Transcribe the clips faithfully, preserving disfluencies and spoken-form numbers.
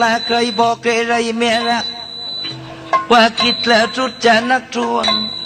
ตาเคยบอกเคยไรเมียรักว่าคิดแล้วจุดจะนักทวง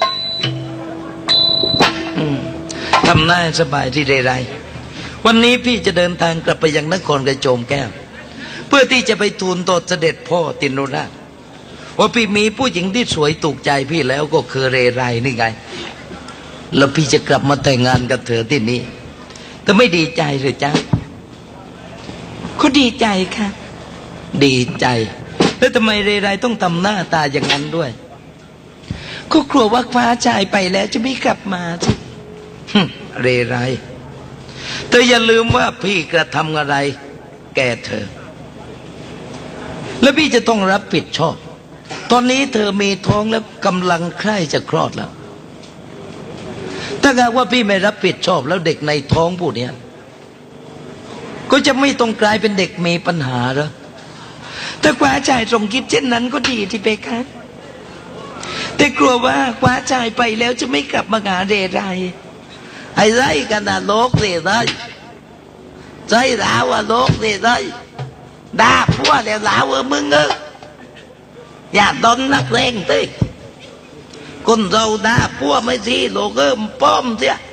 ทำหน้าสบายที่ไรๆวันนี้พี่จะเดินทางกลับไปยังนครกระโจมแก้วเพื่อที่จะไปทูลต่อเสด็จพ่อตินราชว่าพี่มีผู้หญิงที่สวยถูกใจพี่แล้วก็คือเรไรนี่ไงแล้วพี่จะกลับมาแต่งงานกับเธอที่นี่แต่ไม่ดีใจหรือจ๊ะเขาดีใจค่ะดีใจแล้วทำไมเรไรต้องทำหน้าตาอย่างนั้นด้วยก็กลัวว่าคว้าชายไปแล้วจะไม่กลับมาสิเรไรเธออย่าลืมว่าพี่กระทำอะไรแกเธอแล้วพี่จะต้องรับผิดชอบตอนนี้เธอมีท้องแล้วกำลังใกล้จะคลอดแล้วถ้าหากว่าพี่ไม่รับผิดชอบแล้วเด็กในท้องผู้นี้ก็จะไม่ต้องกลายเป็นเด็กมีปัญหาหรอถ้าคว้าชายทรงคิดเช่นนั้นก็ดีที่เบคะแต่กลัวว่าคว้าชายไปแล้วจะไม่กลับมาหาเรไรไอ้ไรกันนะโลกเรไรใจร้าวว่าโลกเรไรด่าพวกแล้วร้าวเออมึงเอออย่าดนนักเลงติคนเราด่าพวกไม่ทีโลกเออมป้อมเสีย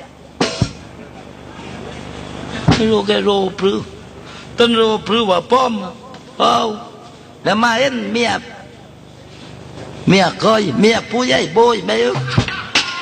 ไม่รู้แกโรพรือต้นโรพรือว่าป้อมเอาแล้วมาเห็นเมียเมียเคยเมียผู้ใหญ่โบยไม่รู้